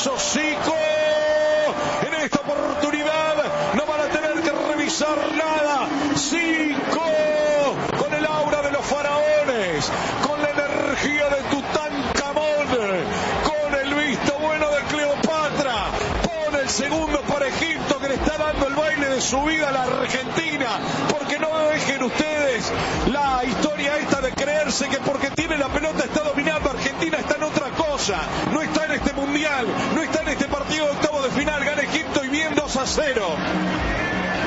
hizo Zico. En esta oportunidad no van a tener que revisar nada. Zico, con el aura de los faraones, con la energía de Tutankamón, con el visto bueno de Cleopatra, pone el segundo para Egipto, que le está dando el baile de su vida a la Argentina. Porque no dejen ustedes la historia esta de creerse que porque tiene la pelota está dominando. Argentina está en otra cosa, no está en este mundial, no está en este partido de octavo de final. Gana Egipto y bien 2-0.